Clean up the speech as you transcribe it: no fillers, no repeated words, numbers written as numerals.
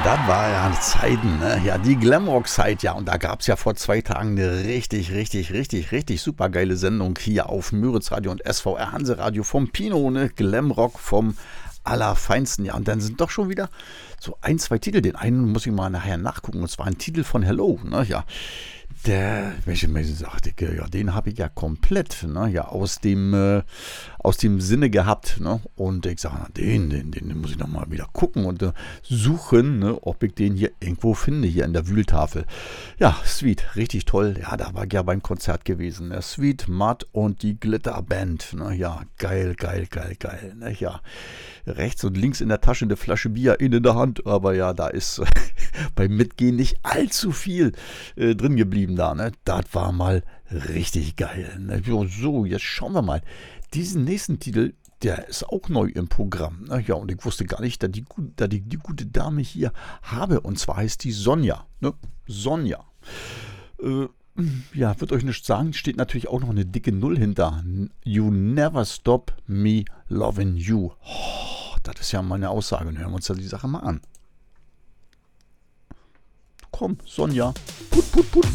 Das war ja Zeiten, ne? Ja, die Glamrock-Zeit, ja. Und da gab es ja vor 2 Tagen eine richtig super geile Sendung hier auf Müritz Radio und SVR Hanseradio vom Pino, ne? Glamrock vom Allerfeinsten. Ja, und dann sind doch schon wieder so ein, zwei Titel. Den einen muss ich mal nachher nachgucken. Und zwar ein Titel von Hello, ne? Ja. Der, welche sagte, ja, den habe ich ja komplett, ne, ja, aus dem Sinne gehabt, ne, und ich sage, den muss ich noch mal wieder gucken und suchen, ne, ob ich den hier irgendwo finde, hier in der Wühltafel. Ja, Sweet, richtig toll, ja, da war ich ja beim Konzert gewesen, ne? Sweet, Mud und die Glitterband, ne, ja, geil, ne, ja, rechts und links in der Tasche eine Flasche Bier, in der Hand, aber ja, da ist beim Mitgehen nicht allzu viel drin geblieben da, ne? Das war mal richtig geil. Ne? So, jetzt schauen wir mal. Diesen nächsten Titel, der ist auch neu im Programm. Ne? Ja, und ich wusste gar nicht, dass die gute Dame hier habe. Und zwar heißt die Sonja. Ne? Sonja. Ja, wird euch nichts sagen. Steht natürlich auch noch eine dicke Null hinter. You never stop me loving you. Oh, das ist ja mal eine Aussage. Hören wir uns da die Sache mal an. Komm, Sonja. Put.